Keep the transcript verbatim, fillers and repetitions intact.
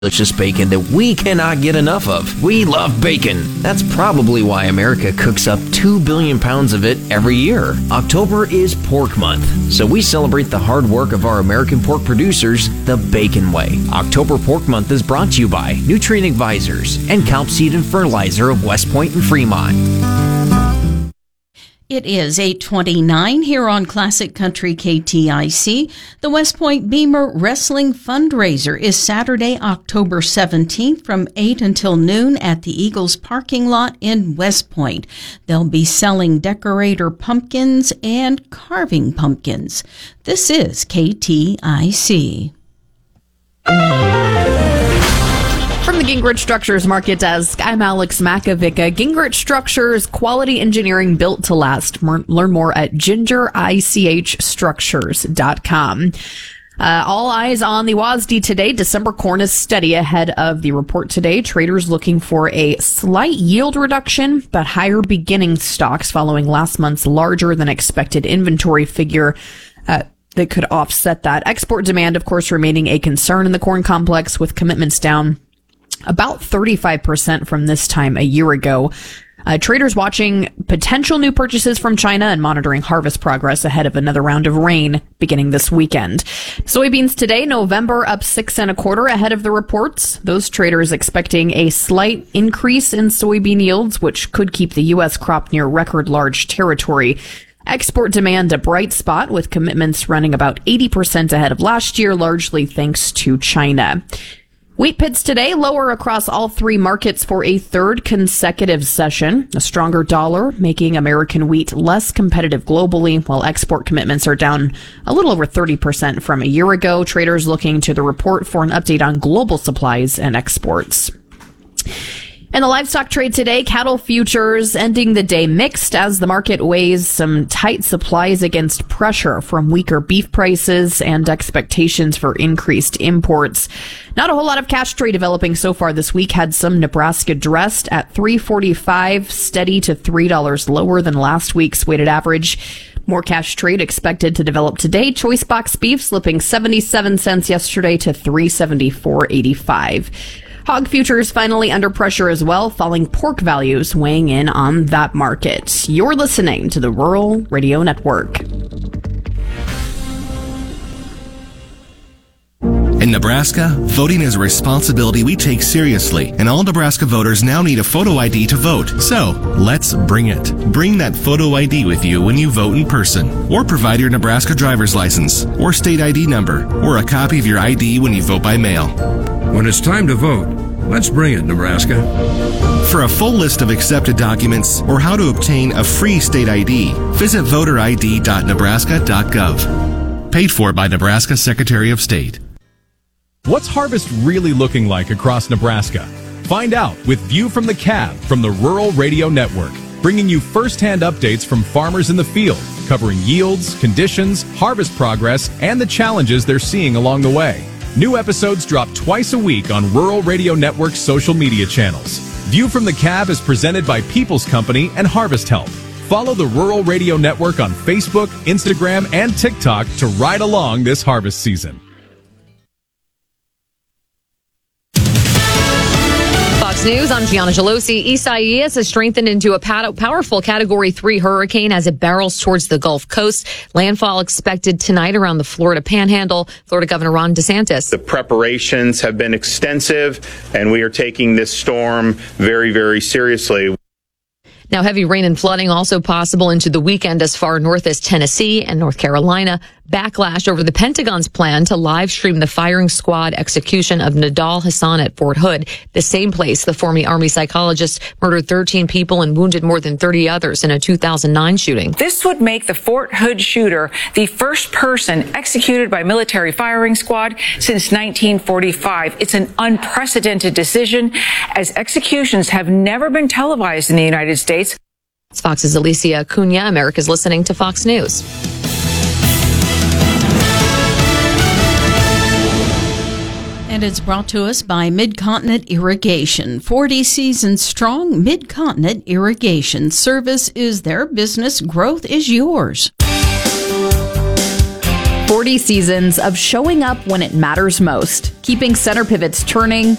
delicious bacon that we cannot get enough of. We love bacon. That's probably why America cooks up two billion pounds of it every year. October is Pork Month, so we celebrate the hard work of our American pork producers the bacon way. October Pork Month is brought to you by Nutrient Advisors and Calp Seed and Fertilizer of West Point and Fremont. It is eight twenty-nine here on Classic Country K T I C. The West Point Beamer Wrestling Fundraiser is Saturday, October seventeenth from eight until noon at the Eagles parking lot in West Point. They'll be selling decorator pumpkins and carving pumpkins. This is K T I C. From the Gingrich Structures Market Desk, I'm Alex Makovica. Gingrich Structures, quality engineering built to last. More, learn more at ginger I C H structures dot com. Uh, all eyes on the W A S D today. December corn is steady ahead of the report today. Traders looking for a slight yield reduction, but higher beginning stocks following last month's larger than expected inventory figure. Uh, that could offset that. Export demand, of course, remaining a concern in the corn complex with commitments down about thirty-five percent from this time a year ago. Uh, traders watching potential new purchases from China and monitoring harvest progress ahead of another round of rain beginning this weekend. Soybeans today, November up six and a quarter ahead of the reports. Those traders expecting a slight increase in soybean yields, which could keep the U S crop near record large territory. Export demand a bright spot with commitments running about eighty percent ahead of last year, largely thanks to China. Wheat pits today lower across all three markets for a third consecutive session. A stronger dollar making American wheat less competitive globally, while export commitments are down a little over thirty percent from a year ago. Traders looking to the report for an update on global supplies and exports. In the livestock trade today, cattle futures ending the day mixed as the market weighs some tight supplies against pressure from weaker beef prices and expectations for increased imports. Not a whole lot of cash trade developing so far this week. Had some Nebraska dressed at three forty-five, steady to three dollars lower than last week's weighted average. More cash trade expected to develop today. Choice box beef slipping seventy-seven cents yesterday to three seventy-four eighty-five. Hog futures finally under pressure as well, falling pork values weighing in on that market. You're listening to the Rural Radio Network. In Nebraska, voting is a responsibility we take seriously, and all Nebraska voters now need a photo I D to vote. So, let's bring it. Bring that photo I D with you when you vote in person, or provide your Nebraska driver's license, or state I D number, or a copy of your I D when you vote by mail. When it's time to vote, let's bring it, Nebraska. For a full list of accepted documents or how to obtain a free state I D, visit voter I D dot nebraska dot gov. Paid for by Nebraska Secretary of State. What's harvest really looking like across Nebraska? Find out with View from the Cab from the Rural Radio Network, bringing you first-hand updates from farmers in the field, covering yields, conditions, harvest progress, and the challenges they're seeing along the way. New episodes drop twice a week on Rural Radio Network's social media channels. View from the Cab is presented by People's Company and Harvest Help. Follow the Rural Radio Network on Facebook, Instagram, and TikTok to ride along this harvest season. Fox News, I'm Gianna Gelosi. Isaias has strengthened into a powerful Category three hurricane as it barrels towards the Gulf Coast. Landfall expected tonight around the Florida Panhandle. Florida Governor Ron DeSantis. The preparations have been extensive, and we are taking this storm very, very seriously. Now, heavy rain and flooding also possible into the weekend as far north as Tennessee and North Carolina. Backlash over the Pentagon's plan to live stream the firing squad execution of Nidal Hasan at Fort Hood, the same place the former Army psychologist murdered thirteen people and wounded more than thirty others in a two thousand nine shooting. This would make the Fort Hood shooter the first person executed by military firing squad since nineteen forty-five. It's an unprecedented decision, as executions have never been televised in the United States. It's Fox's Alicia Cunha. America's listening to Fox News. And it's brought to us by Mid-Continent Irrigation. forty seasons strong, Mid-Continent Irrigation. Service is their business. Growth is yours. forty seasons of showing up when it matters most, keeping center pivots turning,